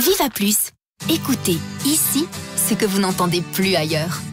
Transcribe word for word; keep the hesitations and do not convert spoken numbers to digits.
Viva Plus. Écoutez ici ce que vous n'entendez plus ailleurs.